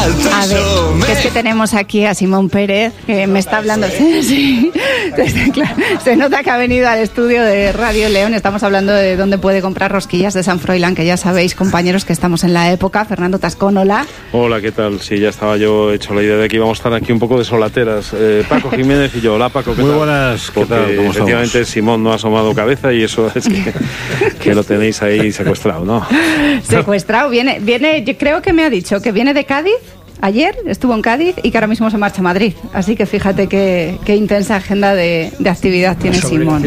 A ver, que es que tenemos aquí a Simón Pérez, que me está hablando. Sí. Claro, se nota que ha venido al estudio de Radio León. Estamos hablando de dónde puede comprar rosquillas de San Froilán, que ya sabéis, compañeros, que estamos en la época. Fernando Tascón, hola. Hola, ¿qué tal? Sí, ya estaba yo hecho la idea de que íbamos a estar aquí un poco de solateras. Paco Jiménez y yo. Hola, Paco, ¿qué tal? Muy buenas, ¿qué Porque tal? ¿Cómo efectivamente estamos? Simón no ha asomado cabeza y eso es que lo tenéis ahí secuestrado, ¿no? Secuestrado, viene, yo creo que me ha dicho que viene de Cádiz. Ayer estuvo en Cádiz y que ahora mismo se marcha a Madrid. Así que fíjate qué intensa agenda de actividad tiene Simón.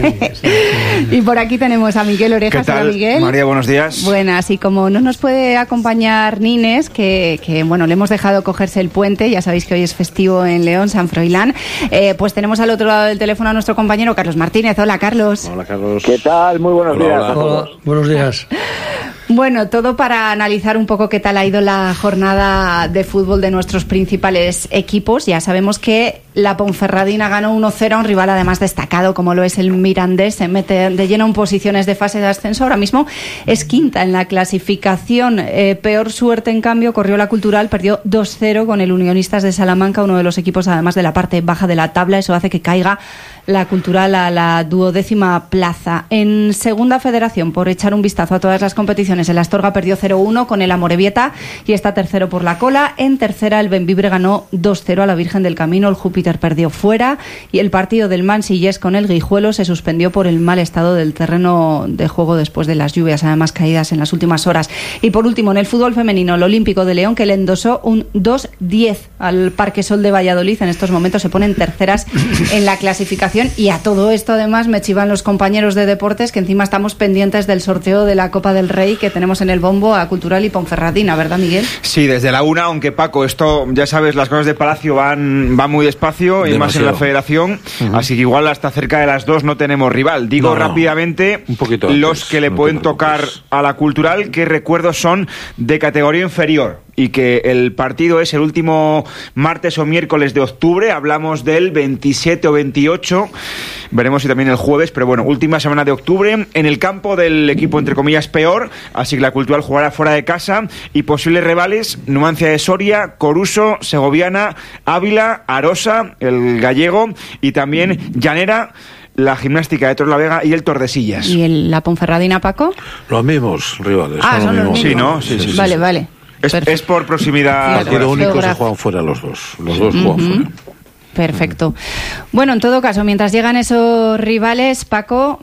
Y por aquí tenemos a Miguel Orejas. ¿Qué tal, Hola, Miguel? María, buenos días. Buenas, y como no nos puede acompañar Nines, que bueno, le hemos dejado cogerse el puente, ya sabéis que hoy es festivo en León, San Froilán, pues tenemos al otro lado del teléfono a nuestro compañero Carlos Martínez. Hola, Carlos. Hola, Carlos. ¿Qué tal? Muy buenos días. Hola, buenos días. Bueno, todo para analizar un poco qué tal ha ido la jornada de fútbol de nuestros principales equipos. Ya sabemos que la Ponferradina ganó 1-0 a un rival además destacado como lo es el Mirandés. Se mete de lleno en posiciones de fase de ascenso. Ahora mismo es quinta en la clasificación. Peor suerte, en cambio, corrió la Cultural. Perdió 2-0 con el Unionistas de Salamanca, uno de los equipos además de la parte baja de la tabla. Eso hace que caiga la Cultural a la 12ª plaza. En Segunda Federación, por echar un vistazo a todas las competiciones, el Astorga perdió 0-1 con el Amorebieta y está tercero por la cola. En tercera, el Bembibre ganó 2-0 a la Virgen del Camino. El Júpiter perdió fuera y el partido del Mansillés con el Guijuelo se suspendió por el mal estado del terreno de juego después de las lluvias, además caídas en las últimas horas. Y por último, en el fútbol femenino, el Olímpico de León, que le endosó un 2-10 al Parque Sol de Valladolid. En estos momentos se ponen terceras en la clasificación. Y a todo esto, además, me chivan los compañeros de deportes, que encima estamos pendientes del sorteo de la Copa del Rey, que tenemos en el bombo a Cultural y Ponferradina, ¿verdad, Miguel? Sí, desde la 1, aunque Paco, esto ya sabes, las cosas de Palacio van muy despacio, y más en la Federación, así que igual hasta cerca de las 2 no tenemos rival. Digo rápidamente un poquito los antes, que le pueden tocar a la Cultural, que recuerdo son de categoría inferior, y que el partido es el último martes o miércoles de octubre. Hablamos del 27 o 28, veremos si también el jueves, pero bueno, última semana de octubre, en el campo del equipo entre comillas peor, así que la Cultural jugará fuera de casa, y posibles rivales: Numancia de Soria, Coruso, Segoviana, Ávila, Arosa, el Gallego, y también Llanera, la Gimnástica de Torrelavega y el Tordesillas. ¿Y la Ponferradina, Paco? Los mismos rivales. Son los mismos. Sí, ¿no? Sí. Vale. Es por proximidad. Partido único, se geográfico. juegan fuera los dos. Los dos juegan fuera. Perfecto. Bueno, en todo caso, mientras llegan esos rivales, Paco,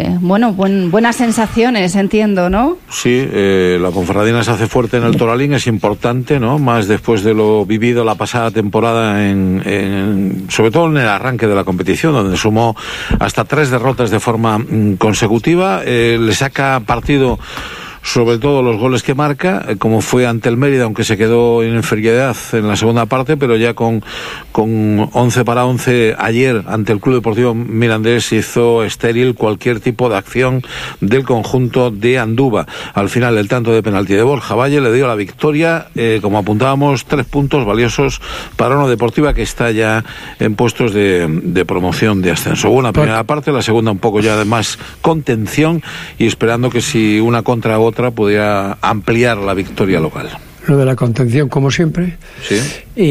buenas sensaciones, entiendo, ¿no? Sí, la Ponferradina se hace fuerte en el Toralín, es importante, ¿no? Más después de lo vivido la pasada temporada, sobre todo en el arranque de la competición, donde sumó hasta 3 derrotas de forma consecutiva. Le saca partido sobre todo los goles que marca, como fue ante el Mérida, aunque se quedó en inferioridad en la segunda parte, pero ya con 11-11 ayer ante el Club Deportivo Mirandés hizo estéril cualquier tipo de acción del conjunto de Andúba. Al final, el tanto de penalti de Borja Valle le dio la victoria, como apuntábamos, 3 puntos valiosos para una Deportiva que está ya en puestos de promoción de ascenso. Una primera parte, la segunda un poco ya de más contención, y esperando que si una contra otra pudiera ampliar la victoria local. Lo de la contención, como siempre. Sí.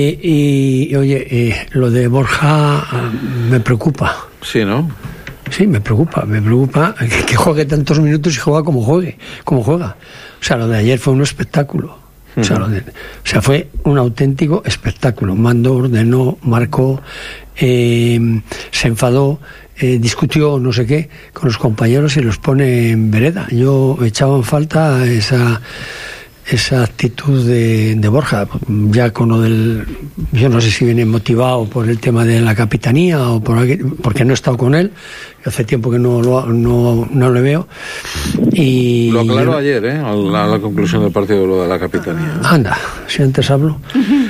Y oye, lo de Borja me preocupa. Sí, ¿no? Sí, me preocupa que juegue tantos minutos y juega como juega. O sea, lo de ayer fue un espectáculo. O sea, fue un auténtico espectáculo. Mandó, ordenó, marcó, se enfadó, discutió no sé qué con los compañeros y los pone en vereda. Yo echaba en falta esa actitud de Borja, ya con lo del... Yo no sé si viene motivado por el tema de la capitanía o porque no he estado con él, hace tiempo que no le veo. Y lo aclaró ayer, a la conclusión del partido, lo de la capitanía. Anda, si antes hablo,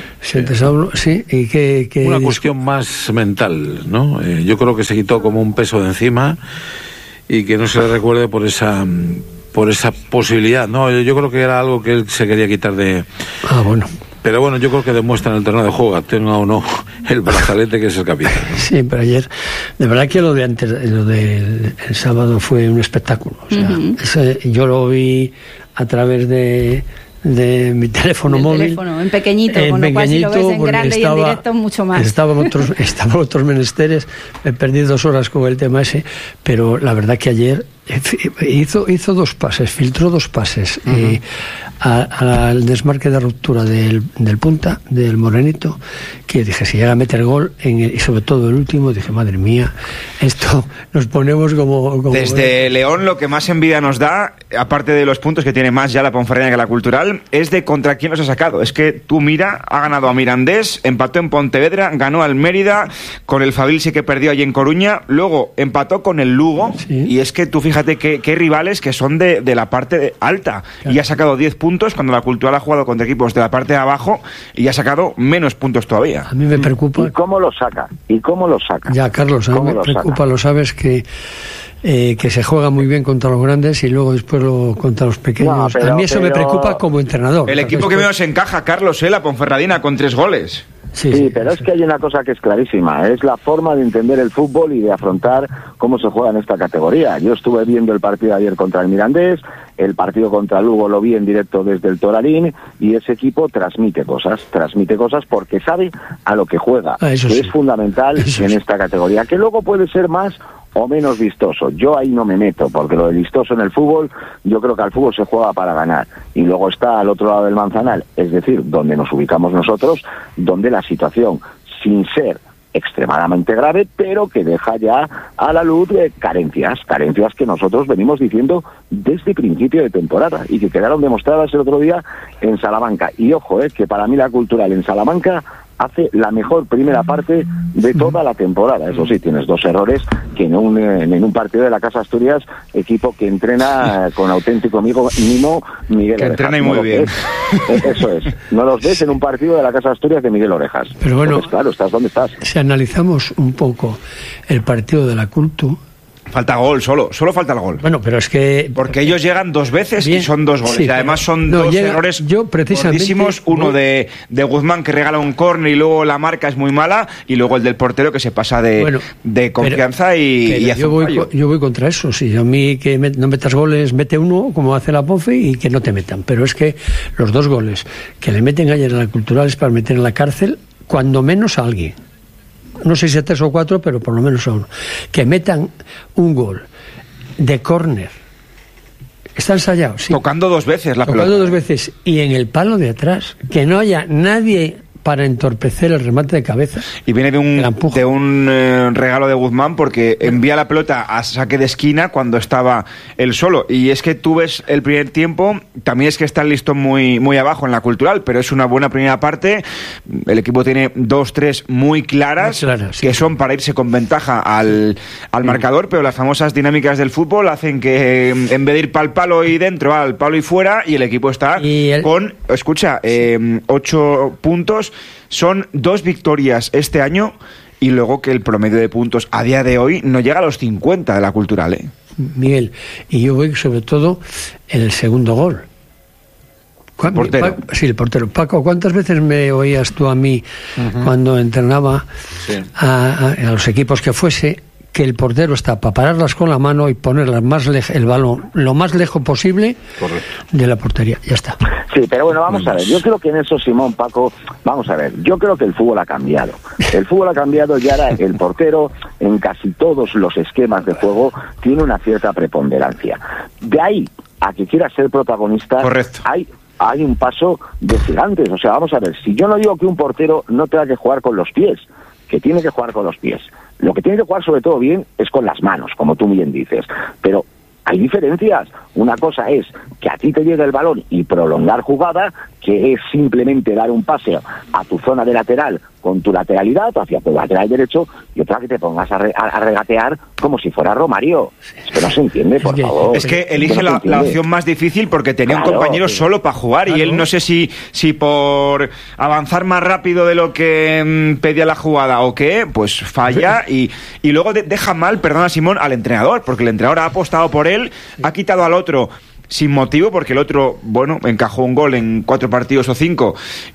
sí, y que una cuestión más mental, ¿no? Yo creo que se quitó como un peso de encima y que no se le recuerde por esa posibilidad, ¿no? Yo creo que era algo que él se quería quitar de... bueno. Pero bueno, yo creo que demuestra en el terreno de juego, tenga o no el brazalete, que es el capitán. Sí, pero ayer, de verdad que lo del sábado fue un espectáculo. O sea, yo lo vi a través de de mi teléfono móvil. En pequeñito, con lo cual si lo ves en grande y en directo mucho más. Estaban otros menesteres, me perdí 2 horas con el tema ese, pero la verdad que ayer hizo 2 pases, filtró 2 pases al desmarque de ruptura del punta, del morenito, que dije, si llega a meter gol, y sobre todo el último, dije, madre mía, esto nos ponemos como Desde León lo que más envidia nos da, aparte de los puntos que tiene más ya la Ponferradina que la Cultural, es de contra quién los ha sacado. Es que tú mira, ha ganado a Mirandés, empató en Pontevedra, ganó al Mérida, con el Fabil que perdió allí en Coruña, luego empató con el Lugo, sí. Y es que tú fíjate qué rivales que son de la parte alta, claro. Y ha sacado 10 puntos cuando la Cultural ha jugado contra equipos de la parte de abajo y ha sacado menos puntos todavía. A mí me preocupa. ¿Y cómo lo saca? Ya, Carlos, a mí me preocupa, lo sabes, que se juega muy bien contra los grandes y luego después contra los pequeños. A mí eso me preocupa como entrenador. El equipo que menos encaja, Carlos, la Ponferradina, con 3 goles. Sí, pero es que hay una cosa que es clarísima, es la forma de entender el fútbol y de afrontar cómo se juega en esta categoría. Yo estuve viendo el partido ayer contra el Mirandés, el partido contra el Lugo lo vi en directo desde el Torarín, y ese equipo transmite cosas porque sabe a lo que juega, que sí. Es fundamental en esta categoría, que luego puede ser más o menos vistoso. Yo ahí no me meto, porque lo de vistoso en el fútbol, yo creo que al fútbol se juega para ganar. Y luego está al otro lado del manzanal, es decir, donde nos ubicamos nosotros, donde la situación, sin ser extremadamente grave, pero que deja ya a la luz carencias que nosotros venimos diciendo desde principio de temporada y que quedaron demostradas el otro día en Salamanca. Y ojo, que para mí la Cultural en Salamanca hace la mejor primera parte de toda la temporada. Eso sí, tienes 2 errores que en un partido de la Casa Asturias, equipo que entrena con auténtico mimo Miguel Orejas. Entrena y muy bien. Eso es. No los ves en un partido de la Casa Asturias de Miguel Orejas. Pero bueno, entonces, claro, estás donde estás. Si analizamos un poco el partido de la Cultu, falta gol, solo falta el gol. Bueno, pero es que... Porque ellos llegan 2 veces bien, y son 2 goles. Sí, y además son 2 errores gordísimos. Uno de Guzmán, que regala un córner y luego la marca es muy mala, y luego el del portero, que se pasa de confianza y hace yo voy contra eso. Si a mí que no metas goles, mete uno, como hace la Ponfe, y que no te metan. Pero es que los 2 goles que le meten ayer a la Cultural es para meter en la cárcel cuando menos a alguien. No sé si a 3 o 4, pero por lo menos a 1. Que metan un gol de córner. Está ensayado, sí. Tocando 2 veces la pelota. Tocando 2 veces. Y en el palo de atrás. Que no haya nadie para entorpecer el remate de cabeza. Y viene de un regalo de Guzmán, porque envía la pelota a saque de esquina cuando estaba él solo. Y es que tú ves el primer tiempo, también es que está el listón muy, muy abajo en la Cultural, pero es una buena primera parte. El equipo tiene 2-3 muy claras, que son para irse con ventaja al marcador, pero las famosas dinámicas del fútbol hacen que en vez de ir para el palo y dentro, al palo y fuera, y el equipo está con, 8 puntos. Son 2 victorias este año, y luego que el promedio de puntos a día de hoy no llega a los 50 de la Cultural. Miguel, y yo voy sobre todo en el segundo gol. ¿El portero? Sí, el portero. Paco, ¿cuántas veces me oías tú a mí cuando entrenaba a los equipos que fuese, que el portero está para pararlas con la mano y ponerlas el balón lo más lejos posible de la portería? Ya está. Sí, pero bueno, vamos a ver. Yo creo que en eso, Simón, Paco, vamos a ver. Yo creo que el fútbol ha cambiado. El fútbol ha cambiado y ahora el portero, en casi todos los esquemas de juego, tiene una cierta preponderancia. De ahí a que quiera ser protagonista, hay un paso de gigantes. O sea, vamos a ver. Si yo no digo que un portero no tenga que jugar con los pies, que tiene que jugar con los pies. Lo que tiene que jugar sobre todo bien es con las manos, como tú bien dices. Pero hay diferencias. Una cosa es que a ti te llegue el balón y prolongar jugada, que es simplemente dar un pase a tu zona de lateral con tu lateralidad hacia tu lateral derecho, y otra que te pongas a regatear como si fuera Romario. Es que no se entiende, por favor. Es que elige la opción más difícil, porque tenía un compañero solo para jugar, y él no sé si por avanzar más rápido de lo que pedía la jugada o qué, pues falla, y luego deja mal, perdona Simón, al entrenador, porque el entrenador ha apostado por él, ha quitado al otro sin motivo, porque el otro, bueno, encajó un gol en 4 partidos o 5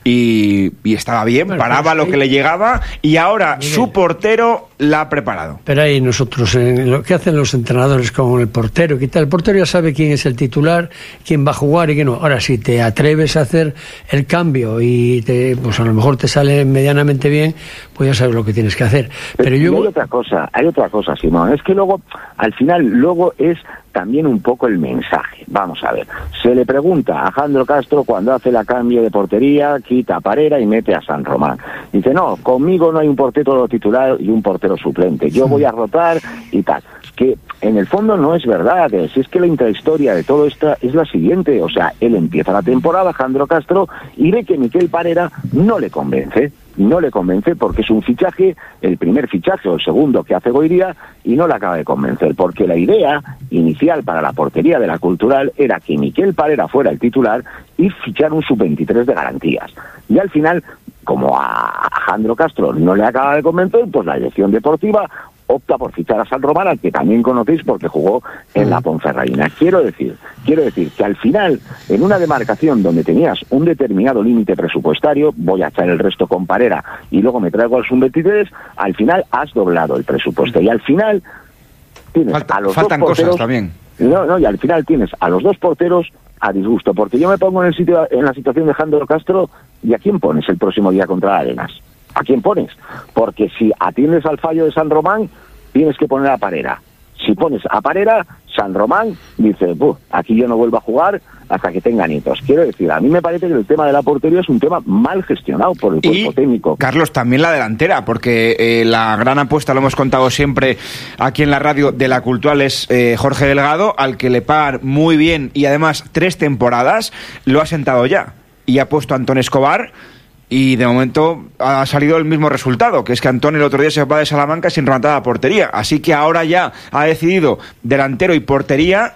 y estaba bien, bueno, paraba lo que le llegaba, y ahora su portero la ha preparado. Pero ahí nosotros, lo que hacen los entrenadores con el portero, que tal, el portero ya sabe quién es el titular, quién va a jugar y quién no. Ahora, si te atreves a hacer el cambio y pues a lo mejor te sale medianamente bien, pues ya sabes lo que tienes que hacer. Pero yo... Hay otra cosa, Simón, es que luego, al final, es también un poco el mensaje. Vamos a ver, se le pregunta a Jandro Castro cuando hace la cambio de portería, quita a Parera y mete a San Román. Dice, no, conmigo no hay un portero titular y un portero suplente, yo voy a rotar y tal. Que en el fondo no es verdad, si es que la intrahistoria de todo esto es la siguiente, o sea, él empieza la temporada, Jandro Castro, y ve que Miquel Parera no le convence porque es un fichaje, el primer fichaje o el segundo que hace Goiría, y no le acaba de convencer, porque la idea inicial para la portería de la Cultural era que Miquel Parera fuera el titular y fichar un sub-23 de garantías. Y al final, como a Jandro Castro no le acaba de convencer, pues la dirección deportiva opta por fichar a San Román, al que también conocéis porque jugó en la Ponferradina. Quiero decir que al final, en una demarcación donde tenías un determinado límite presupuestario, voy a echar el resto con Parera y luego me traigo al sub-23, al final has doblado el presupuesto y al final tienes a los dos porteros, cosas también. Y al final tienes a los dos porteros a disgusto, porque yo me pongo en la situación de Jandro Castro, ¿y a quién pones el próximo día contra Arenas? ¿A quién pones? Porque si atiendes al fallo de San Román, tienes que poner a Parera. Si pones a Parera, San Román dice, aquí yo no vuelvo a jugar hasta que tenga nietos. Quiero decir, a mí me parece que el tema de la portería es un tema mal gestionado por el cuerpo técnico. Carlos, también la delantera, porque la gran apuesta, lo hemos contado siempre aquí en la radio, de la Cultural es Jorge Delgado, al que le pagan muy bien y además 3 temporadas, lo ha sentado ya. Y ha puesto a Antón Escobar. Y de momento ha salido el mismo resultado, que es que Antón el otro día se va de Salamanca sin rematar a portería. Así que ahora ya ha decidido delantero y portería,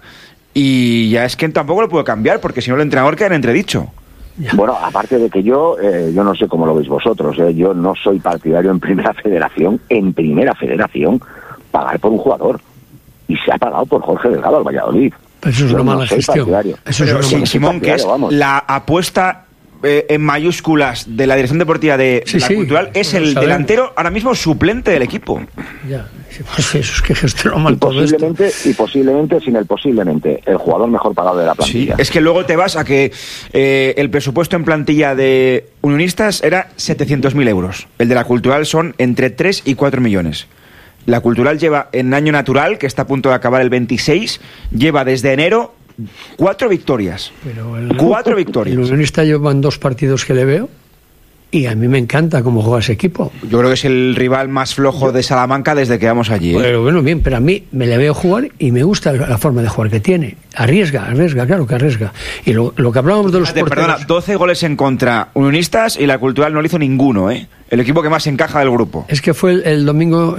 y ya es que tampoco lo puede cambiar, porque si no el entrenador queda en entredicho. Bueno, aparte de que yo no sé cómo lo veis vosotros, yo no soy partidario en primera federación, pagar por un jugador. Y se ha pagado por Jorge Delgado al Valladolid. Pero eso es una mala gestión. Simón, que es la apuesta en mayúsculas de la dirección deportiva de la Cultural, es el delantero ahora mismo suplente del equipo. Ya, pues eso es que gestionó mal todo esto. Y posiblemente, sin el posiblemente, el jugador mejor pagado de la plantilla. Sí, es que luego te vas a que el presupuesto en plantilla de Unionistas era 700.000 euros. El de la Cultural son entre 3 y 4 millones. La Cultural lleva en año natural, que está a punto de acabar el 26, lleva desde enero 4 victorias. 4 victorias. El Unionista llevan 2 partidos que le veo y a mí me encanta cómo juega ese equipo. Yo creo que es el rival más flojo de Salamanca desde que vamos allí. Bueno, bien, pero a mí me le veo jugar y me gusta la forma de jugar que tiene. Arriesga, claro que arriesga. Y lo que hablábamos de los porteros... Perdona, 12 goles en contra Unionistas y la Cultural no le hizo ninguno, ¿eh? El equipo que más encaja del grupo. Es que fue el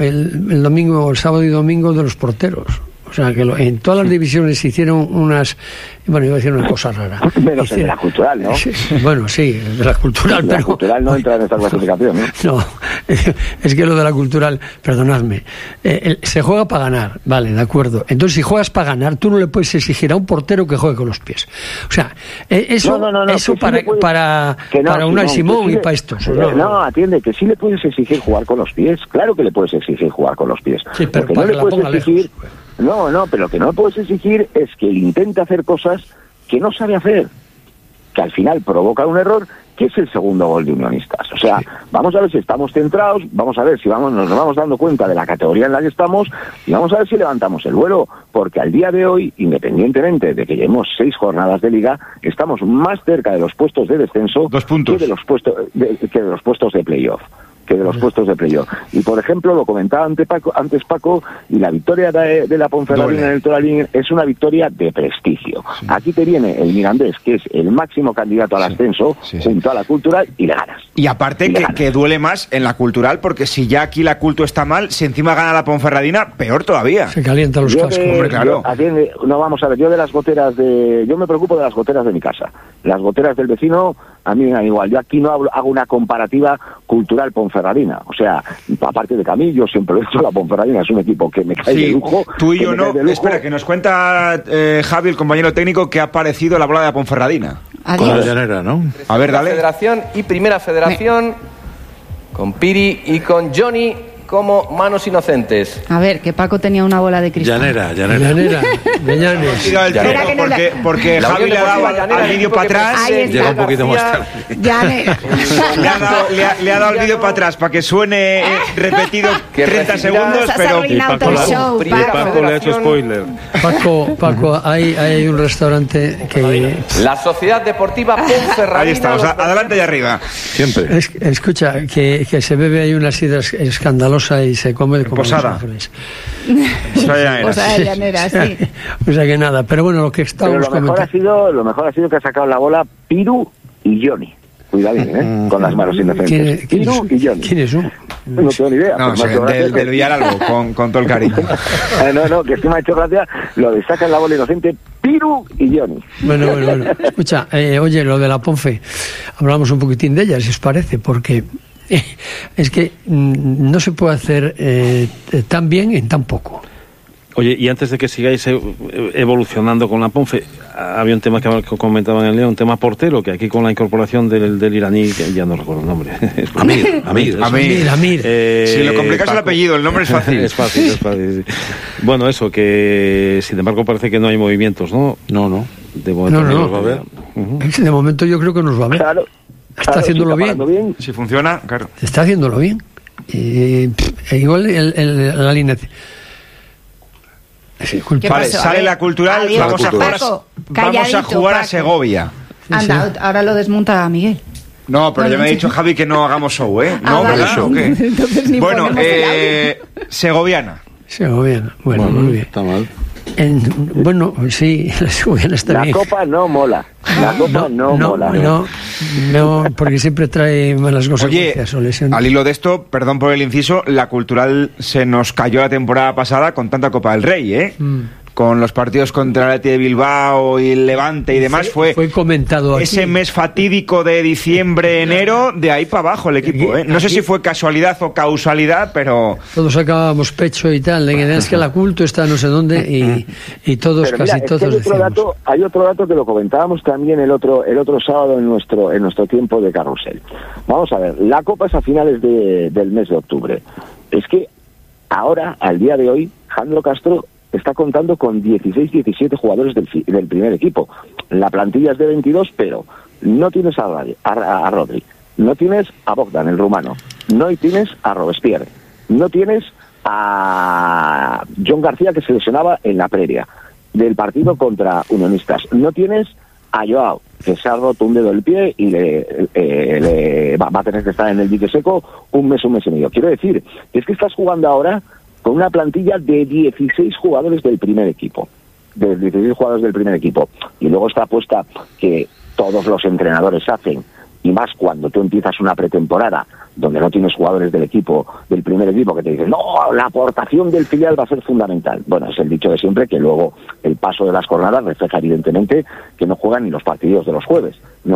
sábado y domingo de los porteros. O sea, que en todas las divisiones se hicieron unas... Bueno, iba a decir una cosa rara. Menos el de la Cultural, ¿no? Bueno, sí, de la Cultural, pero... La Cultural no entra en esta clasificación, ¿no? No, es que lo de la Cultural, perdonadme, se juega para ganar, vale, de acuerdo. Entonces, si juegas para ganar, tú no le puedes exigir a un portero que juegue con los pies. O sea, eso para Unai Simón y para estos. No, atiende, que sí le puedes exigir jugar con los pies. Claro que le puedes exigir jugar con los pies. Sí, pero no le puedes exigir... No, pero lo que no puedes exigir es que él intente hacer cosas que no sabe hacer, que al final provoca un error, que es el segundo gol de Unionistas. O sea, vamos a ver si estamos centrados, vamos a ver si nos vamos dando cuenta de la categoría en la que estamos y vamos a ver si levantamos el vuelo, porque al día de hoy, independientemente de que llevemos 6 jornadas de liga, estamos más cerca de los puestos de descenso 2 puntos. que de los puestos de playoff. Y por ejemplo, lo comentaba antes Paco, y la victoria de la Ponferradina en el Toralín es una victoria de prestigio. Aquí te viene el Mirandés, que es el máximo candidato al ascenso, junto a la Cultural, y le ganas. Y aparte que duele más en la Cultural, porque si ya aquí la Culto está mal, si encima gana la Ponferradina, peor todavía. Se calientan los cascos. Hombre, claro. No, vamos a ver, yo me preocupo de las goteras de mi casa. Las goteras del vecino, a mí me da igual. Yo aquí no hago una comparativa Cultural Ponferradina. O sea, aparte de que a mí, yo siempre lo he dicho, la Ponferradina es un equipo que me cae de lujo. Tú y yo no. Espera, que nos cuenta Javi, el compañero técnico, que ha aparecido la bola de la Ponferradina. Con la llanera, ¿no? A ver, dale. Federación y Primera Federación, con Piri y con Johnny como manos inocentes. A ver, que Paco tenía una bola de cristal. Llanera. De Llanes. Porque Javi le ha dado al vídeo para atrás. Llega un poquito más tarde. Le ha dado el vídeo para atrás para que suene repetido 30 segundos, pero Y Paco le ha hecho spoiler. Paco, hay un restaurante que... La Sociedad Deportiva Ponferradina. Ahí estamos, adelante y arriba. Siempre. Escucha, que se bebe ahí una sidra escandalosa y se come como Posada. Posada de llanera, sí. O sea que nada, pero bueno, lo que estábamos comentando... Lo mejor ha sido que ha sacado la bola Piru y Johnny. Cuidado bien, con las manos inocentes. Piru y Johnny. ¿Quién es uno? No tengo ni idea. No, del Villaralbo, con todo el cariño. No, que es que me ha hecho gracia lo de sacan la bola inocente Piru y Johnny. Bueno. Escucha, oye, lo de la Ponfe, hablamos un poquitín de ella, si os parece, porque es que no se puede hacer tan bien en tan poco. Oye, y antes de que sigáis evolucionando con la Ponfe, había un tema que comentaban en el León, un tema portero, que aquí con la incorporación del iraní, que ya no recuerdo el nombre. Amir. Si lo complicas el apellido, el nombre es fácil. Es fácil, sí. Bueno, eso, que sin embargo parece que no hay movimientos, ¿no? No. De momento No. nos va a ver. De momento yo creo que nos va a ver. Claro. Está haciéndolo bien. Si funciona, claro. Está haciéndolo bien. Igual la alineación. Vale, sale la Cultural, vamos a jugar a Segovia. Anda, ahora lo desmonta Miguel. No, pero ya me ha dicho Javi que no hagamos show, ¿eh? No, vale. ¿verdad? ¿O qué? Entonces ni Bueno, ponemos el audio. Segoviana. Bueno, muy bien. Está mal. Bueno, sí, la Segoviana está La bien. copa no mola. No, porque siempre trae malas consecuencias. Oye, al hilo de esto, perdón por el inciso, la Cultural se nos cayó la temporada pasada con tanta Copa del Rey, ¿eh? Con los partidos contra el Athletic de Bilbao y el Levante y demás, fue comentado aquí. Ese mes fatídico de diciembre, enero, de ahí para abajo el equipo, ¿eh? No sé si fue casualidad o causalidad, pero... Todos sacábamos pecho y tal, es que la Culto está no sé dónde y todos, pero mira, casi todos decimos. Hay otro dato que lo comentábamos también el otro sábado en nuestro tiempo de carrusel. Vamos a ver, la Copa es a finales del mes de octubre. Es que ahora, al día de hoy, Jandro Castro está contando con 16-17 jugadores del primer equipo. La plantilla es de 22, pero no tienes a Rodri, no tienes a Bogdan, el rumano, no tienes a Robespierre, no tienes a John García, que se lesionaba en la previa del partido contra Unionistas, no tienes a Joao, que se ha roto un dedo del pie y va a tener que estar en el dique seco un mes y medio. Quiero decir, es que estás jugando ahora con una plantilla de 16 jugadores del primer equipo. Y luego está apuesta que todos los entrenadores hacen, y más cuando tú empiezas una pretemporada donde no tienes jugadores del primer equipo, que te dicen, no, la aportación del filial va a ser fundamental. Bueno, es el dicho de siempre, que luego el paso de las jornadas refleja evidentemente que no juegan ni los partidos de los jueves.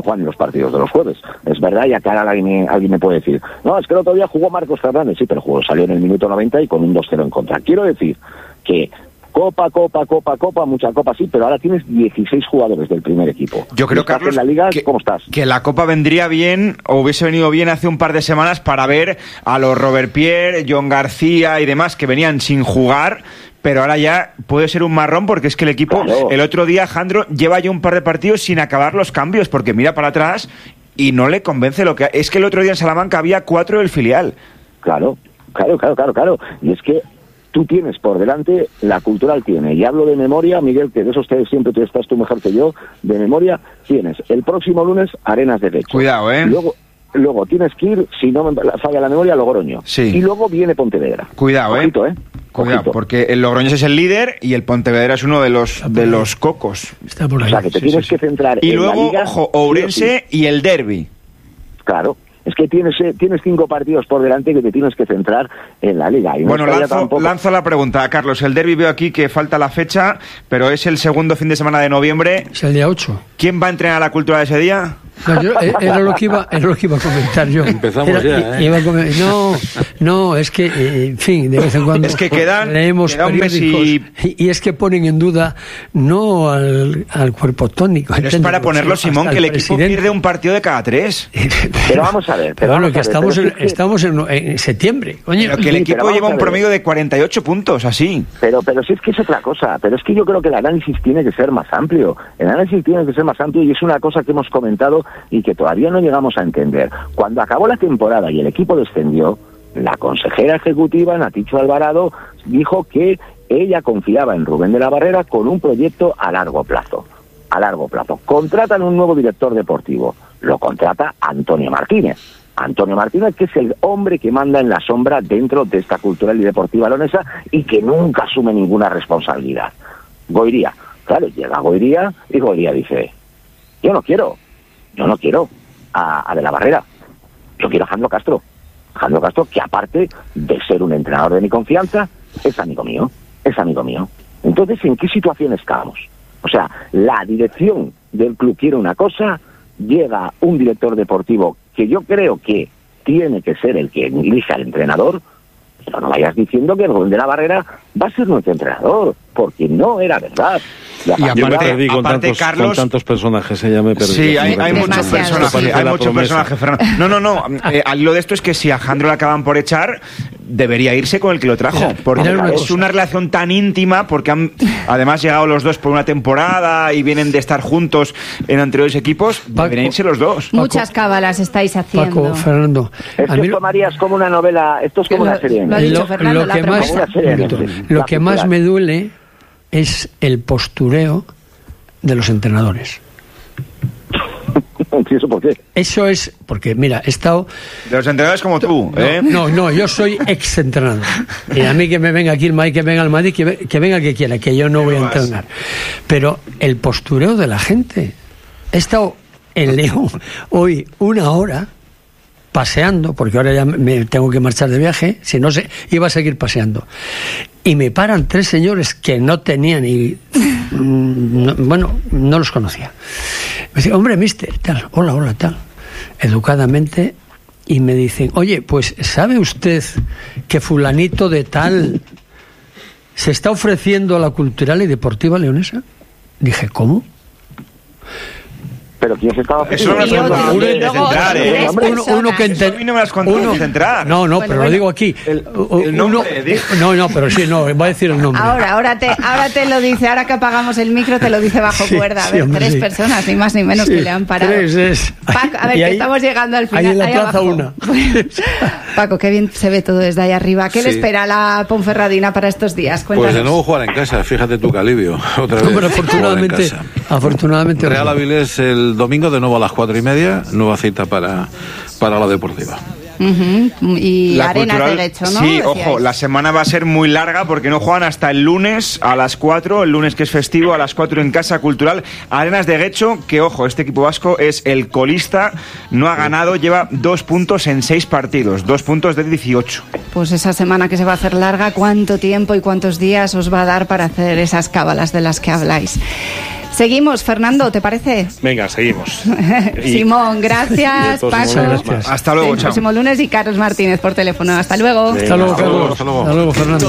Es verdad, y acá alguien me puede decir, no, es que el otro día jugó Marcos Fernández, sí, pero salió en el minuto 90 y con un 2-0 en contra. Quiero decir que Copa, mucha Copa sí, pero ahora tienes 16 jugadores del primer equipo. Yo creo, Carlos, en la Liga, ¿cómo estás? Que la Copa vendría bien, o hubiese venido bien hace un par de semanas para ver a los Robespierre, John García y demás que venían sin jugar, pero ahora ya puede ser un marrón porque es que el equipo, claro. El otro día, Jandro, lleva ya un par de partidos sin acabar los cambios porque mira para atrás y no le convence lo que... Es que el otro día en Salamanca había 4 del filial. Claro. Y es que tú tienes por delante, la Cultural tiene, y hablo de memoria, Miguel, que de eso ustedes siempre tú estás tú mejor que yo, de memoria, tienes el próximo lunes Arenas de Lecho. Cuidado, Luego tienes que ir, si no me falla la memoria, Logroño. Sí. Y luego viene Pontevedra. Cuidado, Ojito, Cuidado, porque el Logroñés es el líder y el Pontevedra es uno de los cocos. Está por ahí. O sea, que te tienes que centrar y en luego, la Liga. ojo, Ourense y el derbi. Claro. Es que tienes 5 partidos por delante que te tienes que centrar en la Liga. Y no bueno, lanzo la pregunta, Carlos. El derbi veo aquí que falta la fecha, pero es el segundo fin de semana de noviembre. Es el día 8. ¿Quién va a entrenar a la Cultural ese día? No, era lo que iba a comentar yo. Empezamos No, es que, en fin, de vez en cuando es que leemos periódicos y es que ponen en duda no al cuerpo técnico. Pero es para ponerlo, Simón, que el equipo pierde un partido de cada 3. Pero vamos a ver. Estamos en septiembre, coño. Pero que el equipo lleva un promedio de 48 puntos, así. Pero si es que es otra cosa. Pero es que yo creo que el análisis tiene que ser más amplio. El análisis tiene que ser más amplio y es una cosa que hemos comentado y que todavía no llegamos a entender. Cuando acabó la temporada y el equipo descendió, la consejera ejecutiva, Naticho Alvarado, dijo que ella confiaba en Rubén de la Barrera con un proyecto a largo plazo. A largo plazo. Contratan un nuevo director deportivo. Lo contrata Antonio Martínez. Antonio Martínez, que es el hombre que manda en la sombra dentro de esta cultural y deportiva leonesa y que nunca asume ninguna responsabilidad. Goiría. Claro, llega Goiría y Goiría dice, yo no quiero a De la Barrera, yo quiero a Jandro Castro, que aparte de ser un entrenador de mi confianza, es amigo mío. Entonces, ¿en qué situación estamos? O sea, la dirección del club quiere una cosa, llega un director deportivo que yo creo que tiene que ser el que elija al entrenador, pero no vayas diciendo que Rubén de la Barrera va a ser nuestro entrenador, porque no era verdad. Y aparte, Carlos, con tantos personajes, ya me perdí. Sí, hay muchos personajes, Fernando. No, al hilo de esto es que si a Jandro le acaban por echar, debería irse con el que lo trajo, porque es una relación tan íntima, porque han además llegado los dos por una temporada y vienen de estar juntos en anteriores equipos, deberían irse los dos. Muchas cábalas estáis haciendo. Paco, Fernando. Esto, María, es como una novela, esto es como una serie. Lo ha dicho Fernando, lo que más me duele es el postureo de los entrenadores. ¿Y eso por qué? Eso es porque, mira, he estado... De los entrenadores como tú, ¿eh? No, yo soy ex-entrenador. Y a mí que me venga aquí el Madrid, que venga el Madrid, que venga el que quiera, que yo no voy a entrenar. Pero el postureo de la gente. He estado en León hoy 1 hora paseando, porque ahora ya me tengo que marchar de viaje, si no iba a seguir paseando. Y me paran 3 señores que no tenían ni... no los conocía. Me dicen, hombre, mister, tal, hola, tal. Educadamente, y me dicen, oye, pues, ¿sabe usted que fulanito de tal se está ofreciendo a la Cultural y Deportiva Leonesa? Dije, ¿cómo? Pero ¿quién se estaba ofreciendo? Eso no uno que entrar. No, pero lo digo aquí. El nombre, no, pero sí, no, voy a decir el nombre. Ahora te lo dice, ahora que apagamos el micro te lo dice bajo cuerda. A ver, 3 personas, ni más ni menos, que le han parado. 3 es. Paco, a ver, que estamos llegando al final. Ahí en la plaza 1. Paco, qué bien se ve todo desde ahí arriba. ¿Qué le espera a la Ponferradina para estos días? Cuéntanos. Pues de nuevo jugar en casa, fíjate tú, Calibio. Otra vez. Pero afortunadamente Real Avilés el domingo de nuevo a las 4:30, nueva cita para la Deportiva. Y la Arenas Cultural, de Guecho, ¿no? Sí, Decíais. ojo, la semana va a ser muy larga porque no juegan hasta el lunes a las 4, el lunes que es festivo, a las 4 en casa Cultural. Arenas de Guecho, que ojo, este equipo vasco es el colista, no ha ganado, lleva 2 puntos en 6 partidos, 2 puntos de 18. Pues esa semana que se va a hacer larga, ¿cuánto tiempo y cuántos días os va a dar para hacer esas cábalas de las que habláis? Seguimos, Fernando, ¿te parece? Venga, seguimos. Simón, gracias. Paco. Hasta luego, chao. El próximo lunes y Carlos Martínez por teléfono. Hasta luego. Hasta luego, Carlos. Hasta luego, Fernando.